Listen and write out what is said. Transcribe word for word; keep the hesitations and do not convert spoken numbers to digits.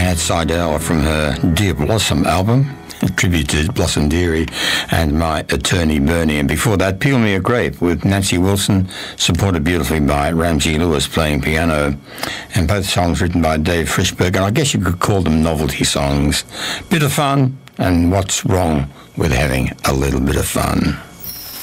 Nat Seidel from her Dear Blossom album, a tribute to Blossom Dearie, and My Attorney Bernie. And before that, Peel Me a Grape with Nancy Wilson, supported beautifully by Ramsey Lewis playing piano, and both songs written by Dave Frischberg, and I guess you could call them novelty songs. Bit of fun, and what's wrong with having a little bit of fun?